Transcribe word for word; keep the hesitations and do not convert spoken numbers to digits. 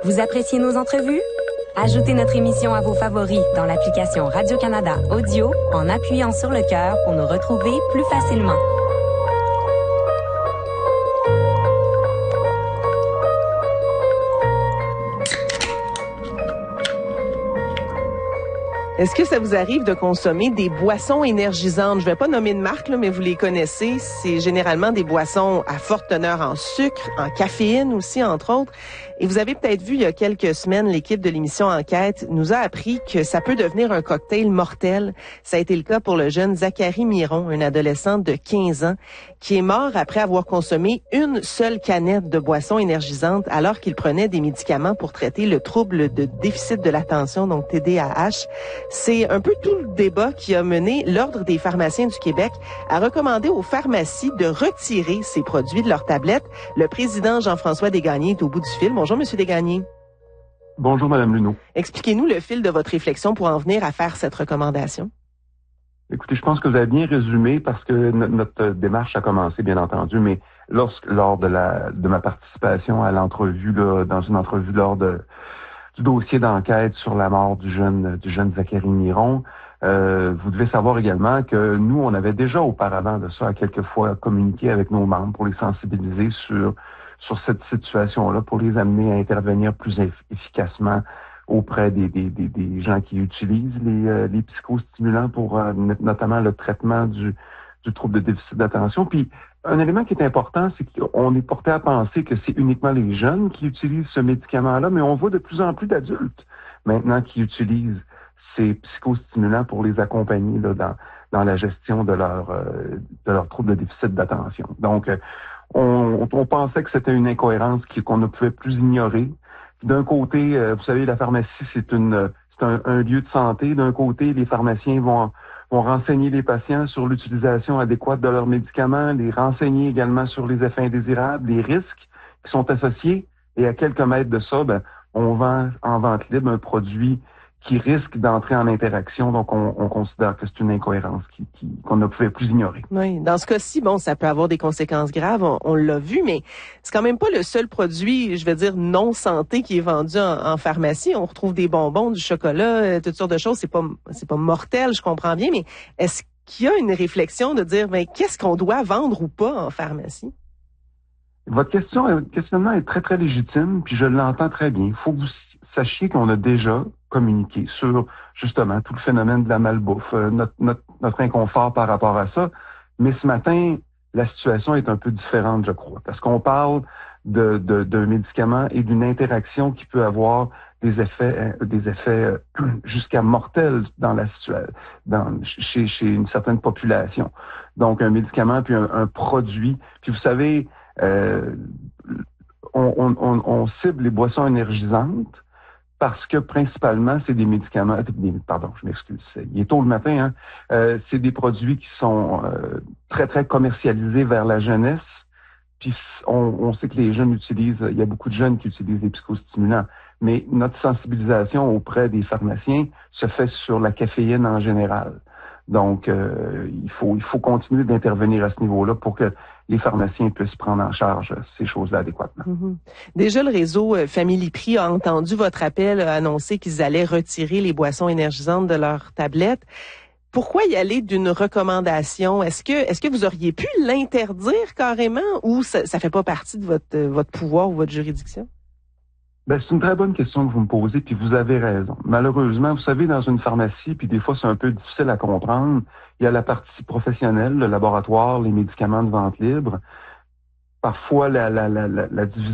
Vous appréciez nos entrevues? Ajoutez notre émission à vos favoris dans l'application Radio-Canada Audio en appuyant sur le cœur pour nous retrouver plus facilement. Est-ce que ça vous arrive de consommer des boissons énergisantes? Je vais pas nommer de marque, là, mais vous les connaissez. C'est généralement des boissons à forte teneur en sucre, en caféine aussi, entre autres. Et vous avez peut-être vu il y a quelques semaines, l'équipe de l'émission Enquête nous a appris que ça peut devenir un cocktail mortel. Ça a été le cas pour le jeune Zachary Miron, un adolescent de quinze ans, qui est mort après avoir consommé une seule canette de boisson énergisante alors qu'il prenait des médicaments pour traiter le trouble de déficit de l'attention, donc T D A H. C'est un peu tout le débat qui a mené l'Ordre des pharmaciens du Québec à recommander aux pharmacies de retirer ces produits de leur tablette. Le président Jean-François Desgagnés est au bout du fil. Bonjour, Monsieur Desgagnés. Bonjour, Madame Luneau. Expliquez-nous le fil de votre réflexion pour en venir à faire cette recommandation. Écoutez, je pense que vous avez bien résumé parce que no- notre démarche a commencé, bien entendu, mais lorsque, lors de la de ma participation à l'entrevue, là, dans une entrevue lors de, du dossier d'enquête sur la mort du jeune du jeune Zachary Miron, euh, vous devez savoir également que nous, on avait déjà auparavant de ça à quelques fois communiqué avec nos membres pour les sensibiliser sur sur cette situation-là, pour les amener à intervenir plus eff- efficacement auprès des, des, des, des gens qui utilisent les, euh, les psychostimulants pour euh, notamment le traitement du, du trouble de déficit d'attention. Puis, un élément qui est important, c'est qu'on est porté à penser que c'est uniquement les jeunes qui utilisent ce médicament-là, mais on voit de plus en plus d'adultes maintenant qui utilisent ces psychostimulants pour les accompagner là, dans, dans la gestion de leur, euh, de leur trouble de déficit d'attention. Donc, euh, on, on pensait que c'était une incohérence qui, qu'on ne pouvait plus ignorer. D'un côté, euh, vous savez, la pharmacie, c'est une c'est un, un lieu de santé. D'un côté, les pharmaciens vont, vont renseigner les patients sur l'utilisation adéquate de leurs médicaments, les renseigner également sur les effets indésirables, les risques qui sont associés. Et à quelques mètres de ça, ben, on vend en vente libre un produit qui risque d'entrer en interaction. Donc, on, on considère que c'est une incohérence qui, qui, qu'on ne pouvait plus ignorer. Oui, dans ce cas-ci, bon, ça peut avoir des conséquences graves, on, on l'a vu, mais c'est quand même pas le seul produit, je veux dire, non santé qui est vendu en, en pharmacie. On retrouve des bonbons, du chocolat, euh, toutes sortes de choses. C'est pas, c'est pas mortel, je comprends bien, mais est-ce qu'il y a une réflexion de dire, ben, qu'est-ce qu'on doit vendre ou pas en pharmacie? Votre question, votre questionnement est très, très légitime, puis je l'entends très bien. Il faut que vous sachiez qu'on a déjà communiqué sur, justement, tout le phénomène de la malbouffe, euh, notre, notre, notre inconfort par rapport à ça. Mais ce matin, la situation est un peu différente, je crois, parce qu'on parle de, de, d'un médicament et d'une interaction qui peut avoir des effets, euh, des effets euh, jusqu'à mortels dans la situation, dans, chez, chez une certaine population. Donc, un médicament puis un, un produit. Puis vous savez, euh, on, on, on, on cible les boissons énergisantes parce que principalement, c'est des médicaments, des, pardon, je m'excuse, il est tôt le matin, hein, euh, c'est des produits qui sont euh, très, très commercialisés vers la jeunesse. Puis on, on sait que les jeunes utilisent, il y a beaucoup de jeunes qui utilisent des psychostimulants, mais notre sensibilisation auprès des pharmaciens se fait sur la caféine en général. Donc, euh, il faut il faut continuer d'intervenir à ce niveau-là pour que les pharmaciens puissent prendre en charge ces choses-là adéquatement. Mm-hmm. Déjà, le réseau euh, Family Prix a entendu votre appel, a annoncé qu'ils allaient retirer les boissons énergisantes de leurs tablettes. Pourquoi y aller d'une recommandation? Est-ce que est-ce que vous auriez pu l'interdire carrément ou ça, ça fait pas partie de votre euh, votre pouvoir ou votre juridiction? Ben, c'est une très bonne question que vous me posez, puis vous avez raison. Malheureusement, vous savez, dans une pharmacie, puis des fois c'est un peu difficile à comprendre, il y a la partie professionnelle, le laboratoire, les médicaments de vente libre. Parfois, la, la, la, la, la division